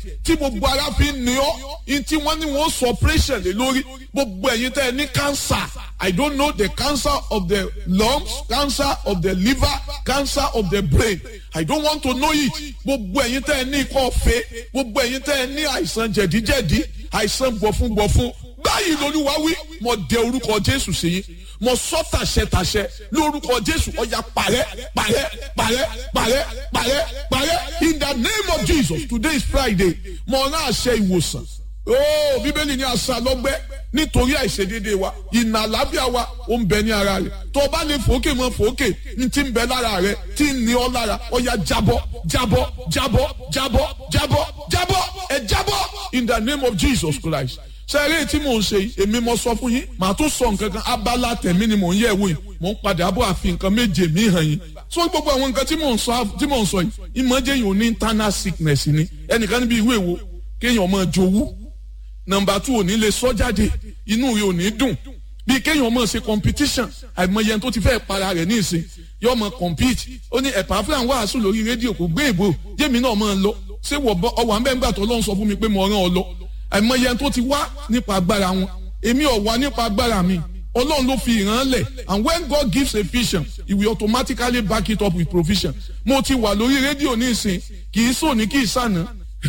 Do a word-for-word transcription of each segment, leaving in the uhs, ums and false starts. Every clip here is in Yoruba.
tí gbogbo ara fi ń ní ọ́ in tí wọ́n ní wọ́n sọ operation lé lórí gbogbo ẹ̀yin tẹ́ ẹ ní cancer I don't know the cancer of the lungs cancer of the liver cancer of the brain I don't want to know it gbogbo ẹ̀yin tẹ́ ẹ ní ikọ́ ọ̀fẹ́ gbogbo ẹ̀yin tẹ́ ẹ ní àìsàn jẹ̀díjẹ̀dí àìsàn gbọ̀fúngbọ̀fún báyìí lolúwa wí mo dẹ orúkọ Jésù sí yín mo sọ tàṣẹ tàṣẹ lórúkọ Jésù ọjà parẹ́ parẹ́ parẹ́ parẹ́ parẹ́ parẹ́ in the name of Jesus today is Friday mo rán àṣẹ ìwòsàn ooo bíbélì ní àṣà lọ́gbẹ́ nítorí àìṣedéédéé wa ìnà àlàáfíà wa ó ń bẹ ní ara rẹ̀ tó o bá lè fòókè mọ́ fòókè ní ti ń bẹ lára rẹ̀ tí ń ní ọ lára ọ̀yà jábọ́ jábọ́ jábọ́ jábọ́ jábọ́ jábọ́ ẹ jábọ́ in the name of Jesus Christ sẹ́rẹ́ tí mò ń ṣe yìí èmi mo sọ fún yín màá tún sọ nǹkan kan abala tẹ̀mí ni mò ń yẹ̀ wò yìí mò ń padà bọ̀ àfi nǹkan méje mi hàn yín so gbogbo àwọn nǹkan tí mò ń sọ tí mò ń sọ yìí ìmọ̀jẹ̀ yìí ò ní internal sickness ni ẹnìkan níbi ìwé wo kéèyàn máa jowú nọ́mbà two ò ní lè sọ jáde inú rẹ̀ ò ní dùn bí kéèyàn máa ṣe competition àìmọye tó ti fẹ́ para rẹ̀ ní ìsìn yóò máa compete ó ní ẹ̀pà fúlàn wàásù lórí rédíò kò gbé ìbò jẹ́mi náà máa lọ ṣé ọwọ́ àmbẹ́ngbà tó lọ́n sọ fún mi pé mo rán ọ lọ àìmọye tó ti wá nípa agbára wọn èmi ò wá nípa agbára mi Ọlọ́run ló fi ìran lẹ̀ and when God gives a vision he will automatically back it up with provision mo ti wà lórí rédíò ní ìsìn kì í sòní kì í sànà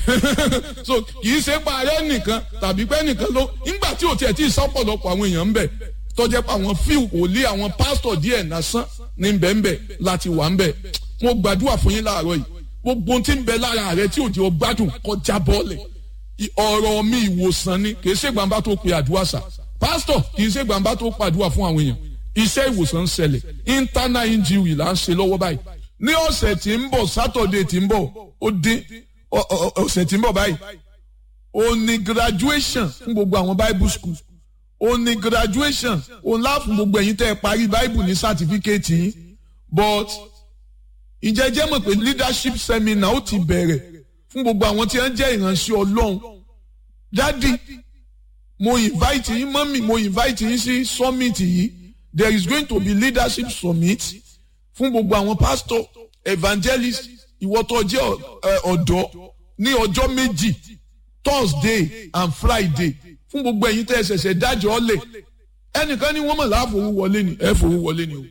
so kì í ṣe parẹ́ nìkan tàbí pé nìkan ló nígbà tí ò tiẹ̀ tí ì sọ́pọ̀lọpọ̀ àwọn èèyàn ń bẹ̀ tọ́jẹ́ pé àwọn fíù kò lé àwọn pásítọ̀ díẹ̀ lásán ní bẹ́ẹ̀nbẹ́ láti wà ń bẹ̀ mo gbàdúrà fún yín láàárọ̀ yìí gbogbo tí ń bẹ lára rẹ tí ò jẹ́ ọgbádùn kọjá bọ́ọ̀lẹ̀ ọ̀rọ̀ mi ìwòsàn ni kì í ṣe gbàǹbá tó pe àdúrà sà pásítọ̀ kì í ṣe gbàǹbá tó pàdúrà fún àwọn èèyàn iṣẹ́ ìwòsàn ń ṣẹlẹ̀ internal injury là ń ṣe lọ́wọ́ báyìí ní ọ̀sẹ̀ tí ń bọ̀ Saturday tí ń bọ̀ ó dín ọ̀sẹ̀ tí ń bọ̀ báyìí ó ní graduation fún gbogbo àwọn Bible school ó ní graduation ó ńlá fún gbogbo ẹ̀yin tẹ́ ẹ parí Bible ní certificate yín but ìjẹ́jẹ́ mọ̀ pé leadership seminar ó ti bẹ̀rẹ̀ fún gbogbo àwọn tí wọ́n jẹ́ ìránṣẹ́ Ọlọ́run dádì mo invite yín mọ́mì mo invite yín sí summit yìí there is going to be leadership summit fún gbogbo àwọn pastor evangelist ìwọ tó jẹ́ ọ̀dọ́ ní ọjọ́ méjì Thursday and Friday fún gbogbo ẹ̀yin tẹ́ ẹ ṣẹ̀ṣẹ̀ dájọ́ ọ̀lẹ̀ ẹnìkan ní wọ́n mọ̀ láàfowó wọlé ni ẹ fowó wọlé ni o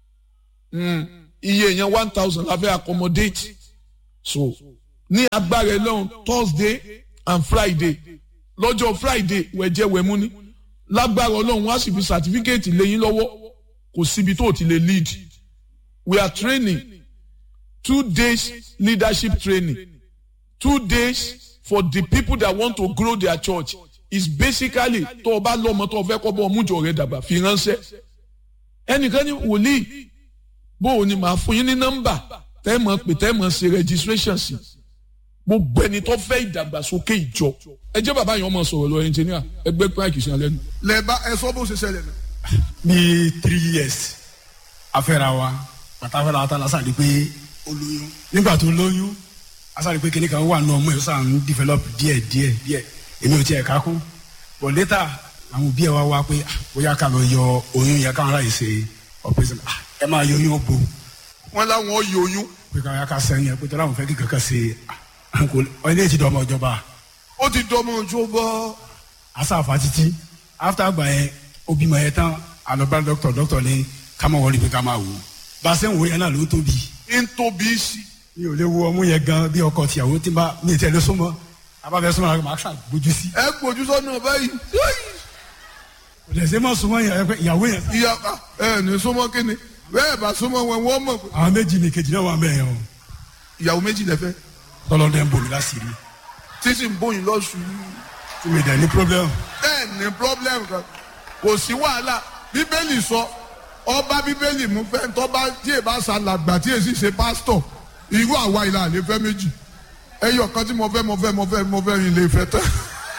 iye èèyàn one thousand la fẹ́ accommodate so ní agbára Ọlọ́run Thursday and Friday lọ́jọ́ Friday wẹ̀jẹ̀ wẹ̀mú ni lágbára Ọlọ́run wọ́n á sì fi certificate lẹ́yìn lọ́wọ́ kò síbi tó ti lè lead we are training two days leadership training two days for the people that want to grow their church is basically tó o bá lọ́mọ tó o fẹ́ kọ́ bọ́ ọmújọ rẹ̀ dàgbà fi ránṣẹ́ ẹnìkan ní wòlíì bó o ní màá fún yín ní nọ́mbà tẹ́ mọ̀ pé tẹ́ mọ̀ ṣe registration sí gbogbo ẹni tó fẹ́ ìdàgbàsókè ìjọ ẹ jẹ́ bàbá yẹn ọmọ sọ̀rọ̀ lọ ẹnjìníà ẹgbẹ́ pààkì sí alẹ́ nu. lẹ́ẹ̀bá ẹ sọ bó ṣe ṣẹlẹ̀ nù. ní three years afẹ́ra wa pátáfẹ́ra wa tá lásán di pé ó lóyún nígbà tó lóyún asáré pé kíní kan wà nù ọmọ yẹn sàn ń develop díẹ̀ díẹ̀ díẹ̀ èmi ò tiẹ̀ ká kún but later àwọn òbí ẹ̀ wá wá pé bóyá ká lọ yọ oyún yẹn káwọn aráyè ṣe operation ẹ máa yọ oyún ó bò. wọ́n láwọn yọ oyún. pé káwọn yà ká sẹ́yìn ẹ pé tọ́lá àwọn fẹ́ kí kankan ṣe ọ̀yìn ti dọ̀mọ̀ ìjọba. ó ti dọ̀mọ̀ ìjọba. asáfa títí after àgbà yẹn obìnrin yẹn tán àlọ́bá dọ́kítọ̀ dọ́kítọ̀ ní ká máa wọlé pé ká máa wò ó. bá a ṣe ń wo yẹn náà ló tóbi. ń tóbi sí. mi ò lè wo ọmú yẹn gan bí ọkọ tìyàwó tí bá mi tẹ̀lé súnmọ́ abáfẹ́ súnmọ́ àwọn máa ṣàgbójú sí. ẹ gbójú sọ́nà báyìí. kò lè ṣe mọ́ súnmọ́ ìyàwó yẹn. ìyá ẹ ní súnmọ́ kíni bẹ́ẹ̀ bá súnmọ́ wọn wọ́n mọ̀. àwọn méjì ni kejì náà wà mẹ́rin o. ìyàwó méjì lẹ́fẹ́. tọ́lọ́dẹ ń bomi láṣìírí. títí ń bóyin lọ́sùn. tí mi dẹ̀ ní problem. ẹ ní problem kan kò sí wàhálà bíbélì sọ ọba bíbélì mú fẹ́ tọ́ba tí èèbá ṣàlàgbà tí èsì ṣe pásítọ̀ irú àwa ìlà àlè fẹ́ méjì ẹyọ kan tí mo fẹ́ mo fẹ́ mo fẹ́ mo fẹ́ rìn lè fẹ́ tán.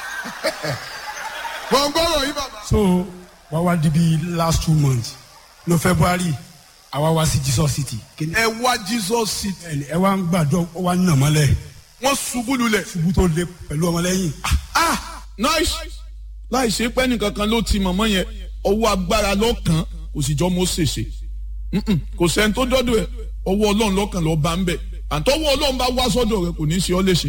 gbọ̀ngbọ̀rọ̀ yìí bàbá. so wá wá di bí last two months no February àwa wá sí Jesus City. ẹ wá Jesus City. ẹ wá ń gbàdúrà ó wá ń nà mọ́lẹ̀. wọ́n ṣubú lulẹ̀. ṣubú tó le pẹ̀lú ọmọlẹ́yìn. ah nice láì ṣe pé nìkankan ló ti mọ̀mọ́ yẹn ọwọ́ agbára lọ́kàn kò sì jọ mọ́ ṣèṣe kò sẹ́ni tó dọ́dọ̀ ẹ̀ ọwọ́ Ọlọ́run lọ́kàn lọ́ọ́ bá ń bẹ̀ àtọwọ́ Ọlọ́run bá wá sọ́dọ̀ rẹ̀ kò ní í ṣe ọ́ léṣe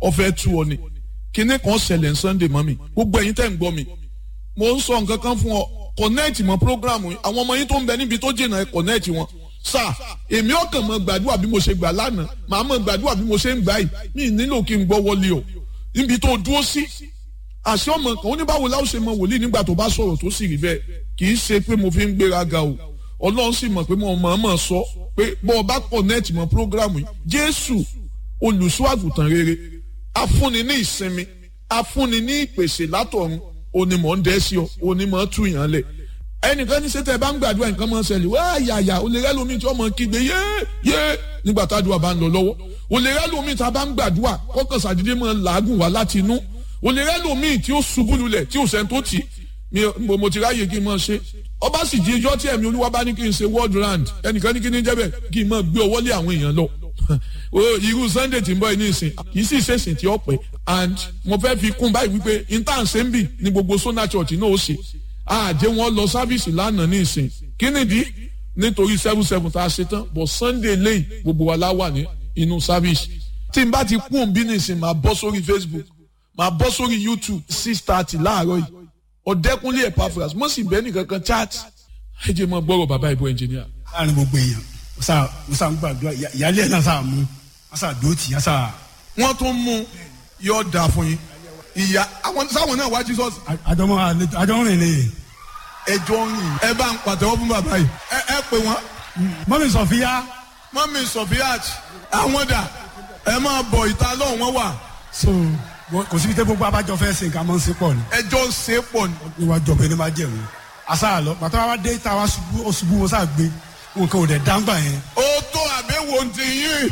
ọ̀fẹ́ tú ọ ni kíní kan ṣẹlẹ̀ ní Sunday mọ́ mi gbogbo ẹ̀yin tẹ́ ń gbọ́ mi mo ń sọ nǹkan kan fún ọ connect mọ́ program yìí àwọn ọmọ yín tó ń bẹ níbi tó jìnnà ẹ connect wọn sá èmi ọkàn mọ gbàdúrà bí mo ṣe gbà lánàá màá mọ gbàdúrà bí mo ṣe ń gbà yìí mi nílò kí n gbọ́ wọlé o níbi tó dúró sí àṣẹ ọmọ kan ó ní báwo láwọn ṣe mọ wòlíì nígbà tó bá sọ̀rọ̀ tó sì rí bẹ́ẹ̀ kì í ṣe pé mo fi ń gbéraga o Ọlọ́run sì mọ̀ pé mo mọ̀ mọ̀ sọ pé bọ́ ọ bá connect mọ́ program yìí Jésù olùṣọ́àgùtàn rere afúnni ní ìsinmi afúnni ní ìpèsè látọ̀run onímọ̀ ń dẹ́ sí ọ onímọ̀ tú yàn lẹ̀ ẹnìkan ní sẹ́tẹ̀ bá ń gbàdúrà nǹkan máa ń ṣẹlẹ̀ wá yàyà olè rẹ́ lómi tí wọ́n máa ń kígbe yé yé nígbà tádùá bá ń lọ lọ́wọ́ olè rẹ́ lómi tí a bá ń gbàdúrà kọ́kàn sàdédé máa ń làágùn wá láti inú olè rẹ́ lómi tí ó ṣubú lulẹ̀ tí ò sẹ́ni tó tì í mo ti ráyè kí n máa ṣe ọba sì di ijọ́ tí ẹ̀mí olúwa bá ní kí n ṣe world round ẹnìkan ní kí n jẹ́ bẹ́ẹ̀ kí n máa gbé ọwọ́ lé àwọn èèyàn lọ irú Sunday tí ń bọ̀ ní ìsìn kì í sì ṣèṣìn tí ó pẹ́ and mo fẹ́ fi kún báyìí wípé intanṣẹ́ńbì ní gbogbo Sona Church náà ó ṣe àjẹ́ wọn lọ sáfíìsì lánàá ní ìsìn kí nìdí nítorí seven seven tá a ṣe tán but Sunday lẹ́yìn gbogbo wa láwà ní inú sáfíìsì tí n bá ti kún òbí ní ìsìn máa bọ́ sórí Facebook máa bọ́ sórí YouTube six thirty láàárọ̀ yìí Ọ̀dẹ́kúnlé Epaphras mo sì bẹ́ẹ̀ nìkan kan chat ẹ jẹ́ mọ́ gbọ́rọ̀ bàbá ìbò ẹnjìníà. láàrin gbogbo èèyàn musa musa ń gbàdúrà ìyáálé ẹ̀ náà sáà mú musa dòtì yasa. wọ́n tún mú yóò dà fún yín ìyá àwọn sáwọn náà wá Jesus. àjọmọ àjọmọ rìn lè. ẹjọ rìn ẹ bá ń pàtẹ́wọ́ fún bàbá yìí ẹ ẹ pè wọ́n. mọ́mí sọ̀fíà. mọ́mí sọ̀fíà àwọn dà ẹ máa bọ̀ ìta lọ́hùn wọn wà. so kò síbi tẹ́ gbogbo abájọ fẹ́ ṣe nǹkan mọ́ ń ṣe pọ̀ ni. ẹjọ́ ṣe pọ̀ ni. níwájú ọ̀bẹ ní ma jẹ̀wò àṣà lọ pàtó wa dé ta wa ṣubú oṣubú wọn sáà gbé nǹkan ò dẹ̀ dáńgbà yẹn. ó tó àbẹ̀wò ti yín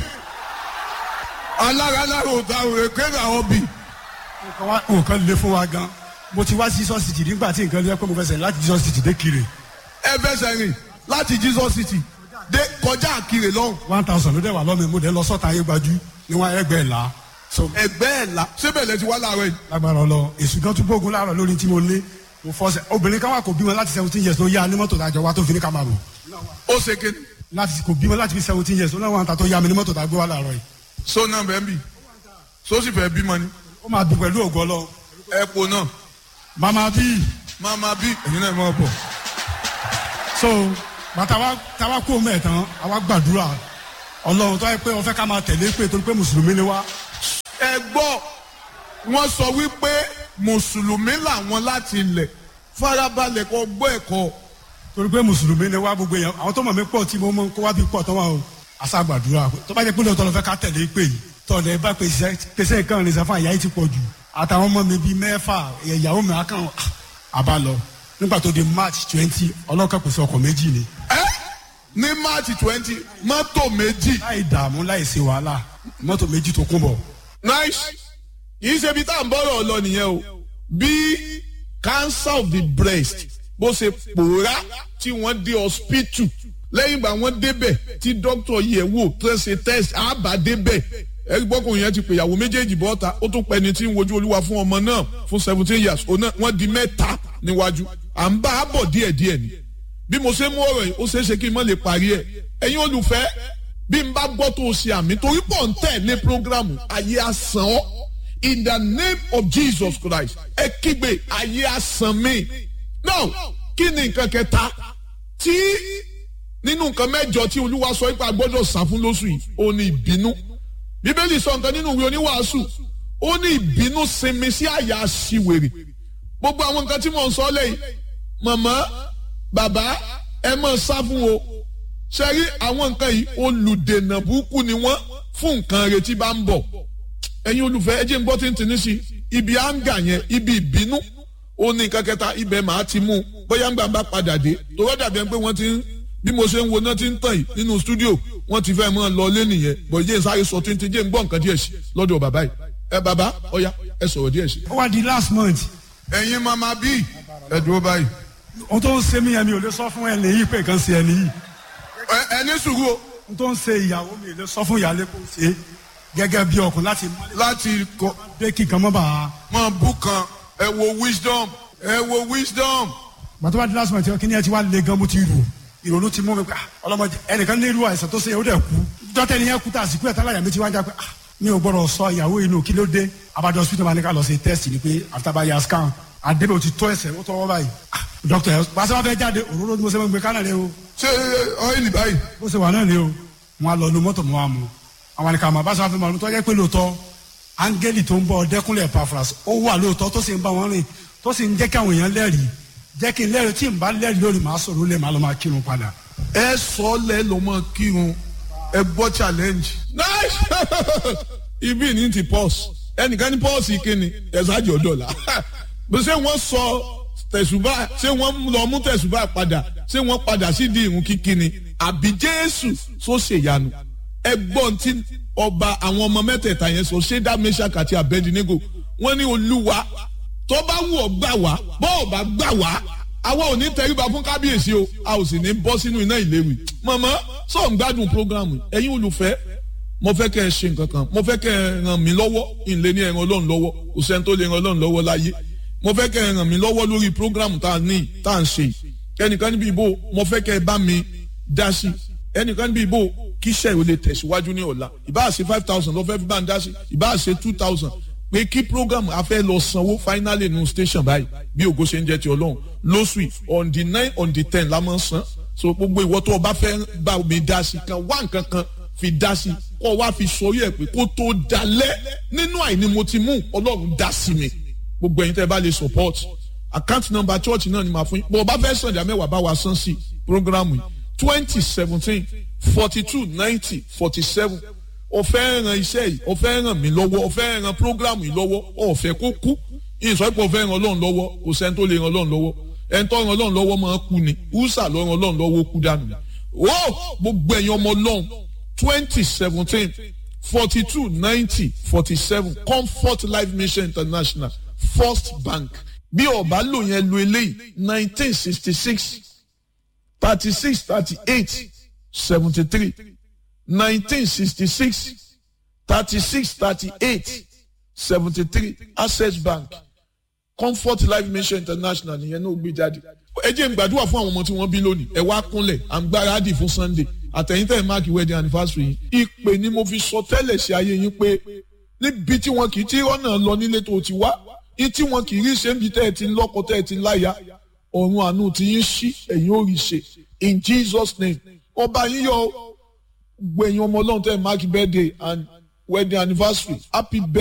alára alára òtá òrè kéèrè àwọn bì. nǹkan lè fún wa gan mo ti wá sí Jesus City nígbà tí nǹkan lè pẹ́ mo fẹsẹ̀ láti Jesus City dé Kire. ẹ fẹsẹ̀ rìn láti Jesus City dé kọjá Kire lọ́hùn. one thousand ló dẹ̀ wà lọ́mọ mo dẹ̀ lọ sọ́ta ayé gbajú níwọ̀n ẹgbẹ́ ẹ̀ la. ẹgbẹ́ ẹ̀ la síbẹ̀ lẹ ti wá láàárọ̀ yìí. lágbára ọlọ èsù kan tún gbógun láàárọ̀ lórí tí mo lé mo fọ́ sẹ́ obìnrin kan wà kò bímọ láti seventeen years ló yá ní mọ́tò tàjọ wa tó fi ní ká máa bọ̀. ó ṣe kéde. láti kò bímọ láti fi seventeen years ó náà wọn ta tó yá mi ní mọ́tò tàgbé wa láàárọ̀ yìí. so náà bẹ́ẹ̀ bì so sì fẹ́ bímọ ni. ó máa bí pẹ̀lú ògo Ọlọ́run. ẹ po náà. mama bí. mama bí ẹ̀yin náà máa bọ̀. so bàtà wa tàwa kó mẹ́ẹ̀tàn àwa gbàdúrà Ọlọ́run tó yẹ pé wọ́n fẹ́ ká máa tẹ̀lé pé torí pé mùsùlùmí ni wá. ẹ gbọ́ wọ́n sọ wípé mùsùlùmí làwọn láti ilẹ̀ farabalẹ̀ kọ́ gbọ́ ẹ̀kọ́. torí pé mùsùlùmí ni wá gbogbo yẹn àwọn tó mọ̀ mí pọ̀ tí mo mọ̀ kó wá bí pọ̀ tó wà o àṣà gbàdúrà tó bá jẹ́ pé lóòótọ́ ló fẹ́ ká tẹ̀lé pé yìí tọ̀lẹ̀ bá pèsè nǹkan rìn sẹ́fà ìyá yìí ti pọ̀ jù àtàwọn ọmọ mi bíi mẹ́fà ìyàwó mi akàn àbá lọ nígbà tó di March twenty ọlọ́kàn pèsè ọkọ̀ méjì ni. ẹ ní March twenty mọ́tò méjì. láì dààmú láì ṣe wàhálà mọ́tò méjì tó kún bọ̀. nice yìí ṣe bí tá à ń bọ̀rọ̀ lọ nìyẹn o bí cancer of the breast bó ṣe pòórá tí wọ́n dé hospital lẹ́yìn ìgbà wọ́n débẹ̀ tí doctor yẹ̀ wò tó ṣe test àbá débẹ̀ ẹgbọ́kùnrin yẹn ti pè ìyàwó méjèèjì bọ́ta ó tún pẹ́ni tí ń wojú olúwa fún ọmọ náà fún seventeen years òun náà wọ́n di mẹ́ta níwájú à ń bá a bọ̀ díẹ̀díẹ̀ ni bí mo ṣe mú ọ̀rọ̀ yìí ó ṣeé ṣe kí n má lè parí ẹ̀ ẹ̀yin olùfẹ́ bí n bá gbọ́ tó o ṣe àmì torí pọ̀ ń tẹ̀lé programu ayé àsán ọ́ in the name of Jesus Christ ẹ kígbe ayé àsán mi now kí ni nǹkan kẹta tí nínú nǹkan mẹ́jọ tí olúwa sọ pé a gbọ́dọ̀ sá fún lóṣù yìí ó ní ìbínú bíbélì sọ nǹkan nínú ìwé oníwàásù ó ní ìbínú sinmi sí àyà aṣiwèrè gbogbo àwọn nǹkan tí mò ń sọ lẹ́yìn màmá bàbá ẹ máa sá fún o ṣe rí àwọn nǹkan yìí olùdènà burúkú ni wọ́n fún nǹkan retí bá ń bọ̀ ẹ̀yin olùfẹ́ ẹ jẹ́ ń gbọ́ tí ń tì ní sí ibi áńgà yẹn ibi ìbínú ó ní nǹkan kẹta ibẹ̀ màá ti mú bóyá ń gbà bá padà dé tòwọ́ dàbí ẹni pé wọ́n ti ń bí mo ṣe ń wo náà ti ń tàn yìí nínú stúdíò wọ́n ti fẹ́ mọ́ lọ lé nìyẹn bọ̀ jẹ́ sáré sọ tí ń ti jẹ́ ń gbọ́ nǹkan díẹ̀ sí lọ́dọ̀ bàbá yìí ẹ bàbá ọ̀ya ẹ sọ̀rọ̀ díẹ̀ sí. ó wá di last month. ẹ̀yin mama bí ẹ dúró báyìí. ohun tó ń ṣe mí yẹn mi ò lè sọ fún ẹni yìí pé nǹkan ṣe ẹni yìí. ẹ ní sùúrù o. ohun tó ń ṣe ìyàwó mi lè sọ fún ìyáálé kó ṣe gẹ́gẹ́ bí ọkùnrin láti. láti kọ. pé kí nǹkan mọ́ bá a. mọ bú kan ẹ wo wisdom ẹ wo wisdom. gbàtọ́ bá di last month kí ni ẹ ti wá le gan mo ti rò ìrònú ti mú mi pé ọlọmọdé ẹnìkan ní irú àìsàn tó ṣe ó dẹ̀ kú dọ́tẹ́ ni yẹn kú tá àsìkò ẹ̀ tálàyà mi ti wá já pé mi ò gbọ́dọ̀ sọ ìyàwó inú kí ló dé abájọ hospital máa ní ká lọ ṣe test ni pé after bá yà scan àdébò ti tó ẹsẹ̀ ó tọwọ́ báyìí doctor pàṣẹ wọn fẹ́ jáde òróró ni mo ṣe máa ń gbé kánà lé o. ṣé ọ́ìlì báyìí. bó ṣe wà náà ni o wọn á lọ nu mọ́tò mọ́ wa mu àwọn àníkà máa bá sọ àfihàn màlúù tó yẹ pé lóòótọ́ áńgẹ́lì tó ń bọ̀ Dẹ́kúnlé Epaphras ó wà lóòótọ́ tó sì ń bá wọn rìn tó sì ń jẹ́ kí àwọn èèyàn lẹ́rìí jẹ́ kí n lẹ́rìí tí n bá lẹ́rìí lónìí máa sọ̀rọ̀ lé màá lọ máa kírun padà. ẹ sọ lẹ lọ mọ kírun ẹ gbọ́ challenge. ibi ní ti pọ́s ẹnìkan ní pọ́ọ̀sì kínni ẹ̀sájì ọ̀dọ́là bó ṣe wọ́n sọ tẹ̀sùbà ṣé wọ́n lọ mú tẹ̀sùbà padà ṣé wọ́n padà sí di ìrun kíkí ni àbí Jésù sọ ṣèyanu ẹgbọ́n tí ọba àwọn ọmọ mẹ́tẹ̀ẹ̀ta yẹn sọ ṣédá Mẹ́ṣákì àti Abẹ́dínégò wọ́n ní Olúwa tó bá wù ọ́ gbà wá bọ́ ọ̀ bá gbà wá àwa ò ní tẹríba fún kábíyèsí o a ò sì ní bọ́ sínú iná ìléwì mọ̀mọ́ sọ̀ ń gbádùn programu ẹ̀yin olùfẹ́ mo fẹ́ kẹ́ ẹ ṣe nǹkan kan mo fẹ́ kẹ́ ẹ ràn mí lọ́wọ́ ìlé ní ẹ̀ràn Ọlọ́run lọ́wọ́ kò sẹ́ni tó lè ràn Ọlọ́run lọ́wọ́ láyé mo fẹ́ kẹ́ ẹ ràn mí lọ́wọ́ lórí programu tá a ní tá a ń ṣe ẹnìkan níbi ìbò mo fẹ́ kẹ́ ẹ bá mi dá sí ẹnìkan níbi ìbò kíṣẹ́ ò lè tẹ̀síwájú ní ọ̀la ìbá ṣe five thousand lọ́fẹ́ fi bá ń dá sí ìbá ṣe two thousand pé kí program afẹ́ lọ sanwó finally nu station báyìí bí ògo ṣe ń jẹ́ ti Ọlọ́run lóṣù on the nine on the ten la máa ń san so gbogbo ìwọ tó o bá fẹ́ bá mi dá sí kan wá nǹkan kan fi dá sí kó wá fi sọrí ẹ̀ pé kó tó dalẹ̀ nínú àìní mo ti mú Ọlọ́run dá sí mi gbogbo ẹ̀yin tẹ́ bá lè support account number church náà ni màá fún yín bó o bá fẹ́ sàn ìdá mẹ́wàá bá wa san sí programu yìí twenty seventeen forty two ninety forty seven o fẹ́ ran iṣẹ́ yìí o fẹ́ ràn mí lọ́wọ́ o fẹ́ ran programu yìí lọ́wọ́ o fẹ́ kó kú ìsọ pé o fẹ́ ran Ọlọ́run lọ́wọ́ kò sẹ́ni tó lè ran Ọlọ́run lọ́wọ́ ẹni tó ran Ọlọ́run lọ́wọ́ máa kú ni húsà ló ran Ọlọ́run lọ́wọ́ kú dànù ni o gbogbo ẹ̀yin ọmọ Ọlọ́run twenty seventeen forty two ninety forty seven Comfort Life Mission International First Bank bí ọba lò yẹn lo eléyìí nineteen sixty six thirty six thirty eight seventy three nineteen sixty six thirty six thirty eight seventy three Access Bank Comfort Life Mission International nìyẹn náà gbé jáde ẹ jẹ́ n gbàdúrà fún àwọn ọmọ tí wọ́n bí lónìí ẹ wá kúnlẹ̀ à ń gbáradì fún Sunday àtẹ̀yìntẹ̀ máàkì wedding anniversary yìí ìpè ni mo fi sọ tẹ́lẹ̀ sí ayé yín pé níbi tí wọn kì í tí ọ̀nà lọ nílé tó ti wá ní tí wọn kì í rí ṣe ń bi tẹ́ ẹ ti lọ́kọ tẹ́ ẹ ti láya ọ̀run àánú ti yín ṣí ẹ̀yin ò rí ṣe in Jesus name ọba yín yọ gbẹ̀yìn ọmọ ọlọ́run tẹ́ ẹ máàkì birthday and wedding anniversary happy birthday.